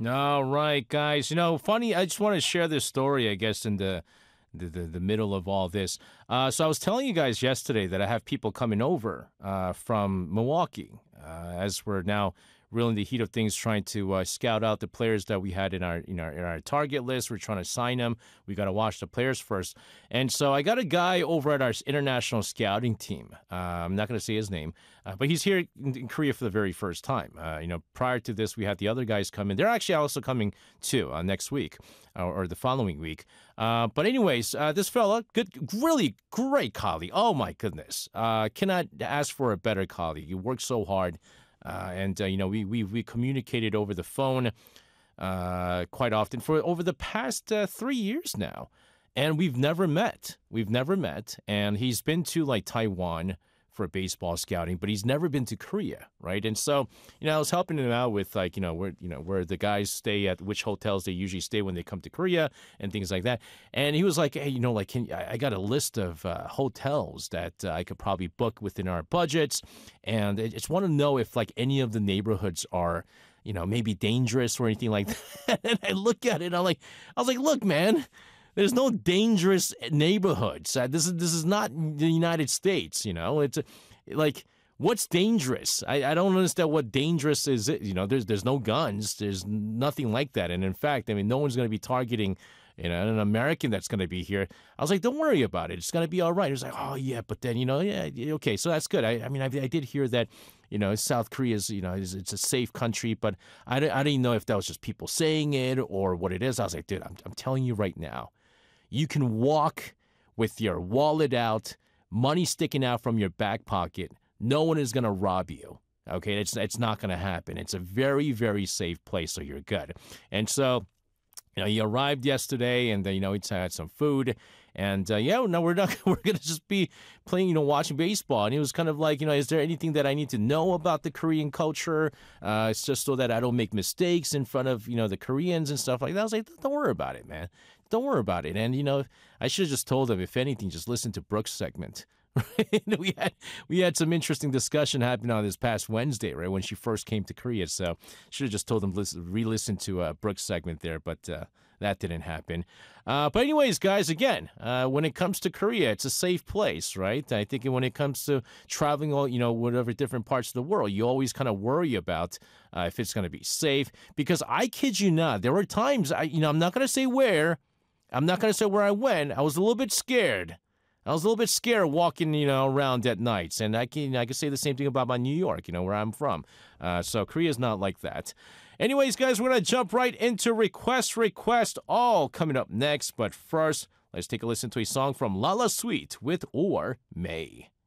All right, guys. Funny. I just want to share this story. I guess in the middle of all this. So I was telling you guys yesterday that I have people coming over from Milwaukee as we're now really in the heat of things, trying to scout out the players that we had in our target list. We're trying to sign them. We got to watch the players first. And so I got a guy over at our international scouting team. I'm not going to say his name, but he's here in Korea for the very first time. Prior to this, we had the other guys come in. They're actually also coming too next week or the following week. But anyways, this fella, good, really great colleague. Oh my goodness, cannot ask for a better colleague. He works so hard. We communicated over the phone quite often for over the past 3 years now, and we've never met. And he's been to like Taiwan for baseball scouting, but he's never been to Korea, right? And so, I was helping him out with where the guys stay at, which hotels they usually stay when they come to Korea and things like that. And he was like, hey, I got a list of hotels that I could probably book within our budgets, and I just want to know if like any of the neighborhoods are, maybe dangerous or anything like that. And I look at it, I was like, look, man. There's no dangerous neighborhoods. This is not the United States. It's like, what's dangerous? I don't understand what dangerous is. There's no guns. There's nothing like that. And in fact, no one's going to be targeting an American that's going to be here. I was like, don't worry about it. It's going to be all right. He was like, oh yeah, but then yeah, okay, so that's good. I did hear that. South Korea is, it's a safe country, but I didn't know if that was just people saying it or what it is. I was like, dude, I'm telling you right now. You can walk with your wallet out, money sticking out from your back pocket. No one is going to rob you. Okay, it's not going to happen. It's a very, very safe place, so you're good. And so, he arrived yesterday, and he had some food, and no, we're not. We're going to just be playing, watching baseball. And he was kind of like, is there anything that I need to know about the Korean culture? It's just so that I don't make mistakes in front of the Koreans and stuff like that. I was like, don't worry about it, man. Don't worry about it. And, I should have just told him, if anything, just listen to Brooks' segment. Right? We had some interesting discussion happening on this past Wednesday, right, when she first came to Korea. So should have just told him re-listen to Brooks' segment there, but that didn't happen. But anyways, guys, again, when it comes to Korea, it's a safe place, right? I think when it comes to traveling, whatever different parts of the world, you always kind of worry about if it's going to be safe. Because I kid you not, there were times, I'm not going to say where. I'm not going to say where I went. I was a little bit scared. Walking, around at nights. And I can say the same thing about my New York, where I'm from. So Korea's not like that. Anyways, guys, we're going to jump right into Request, all coming up next. But first, let's take a listen to a song from Lala Sweet with Or May.